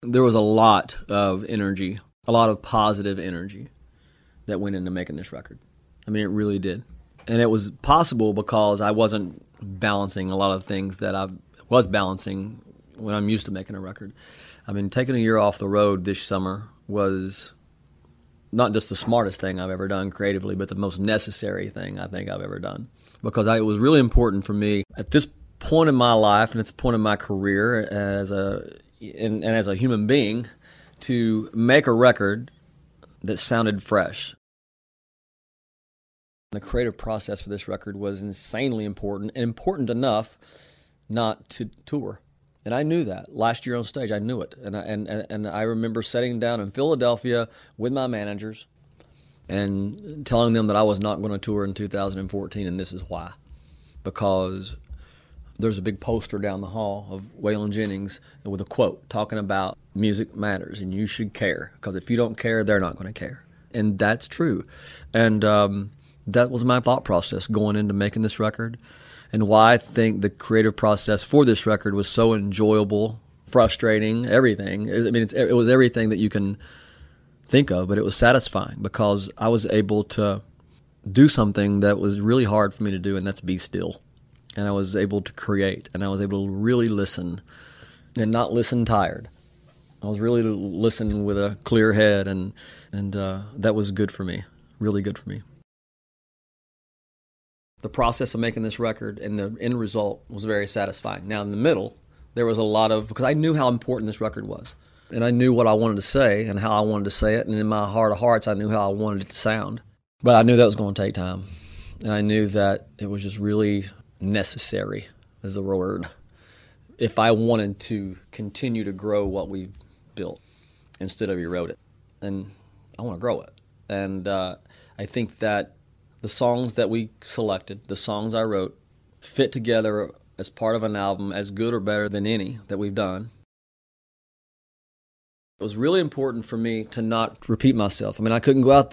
There was a lot of energy, a lot of positive energy that went into making this record. I mean, it really did. And it was possible because I wasn't balancing a lot of things that I was balancing when I'm used to making a record. I mean, taking a year off the road this summer was not just the smartest thing I've ever done creatively, but the most necessary thing I think I've ever done. Because it was really important for me at this point in my life and at this point in my career as a human being to make a record that sounded fresh. The creative process for this record was insanely important, and important enough not to tour. And I knew that. Last year on stage, I knew it. And I remember sitting down in Philadelphia with my managers and telling them that I was not going to tour in 2014, and this is why. Because there's a big poster down the hall of Waylon Jennings with a quote talking about music matters and you should care, because if you don't care, they're not going to care. And that's true. And that was my thought process going into making this record, and why I think the creative process for this record was so enjoyable, frustrating, everything. I mean, it was everything that you can think of, but it was satisfying because I was able to do something that was really hard for me to do, and that's be still. And I was able to create, and I was able to really listen and not listen tired. I was really listening with a clear head, and that was good for me, really good for me. The process of making this record and the end result was very satisfying. Now, in the middle, there was a lot of, because I knew how important this record was, and I knew what I wanted to say and how I wanted to say it, and in my heart of hearts, I knew how I wanted it to sound. But I knew that was going to take time, and I knew that it was just really necessary, is the word, if I wanted to continue to grow what we built instead of erode it. And I want to grow it. And I think that the songs that we selected, the songs I wrote, fit together as part of an album as good or better than any that we've done. It was really important for me to not repeat myself. I mean, I couldn't go out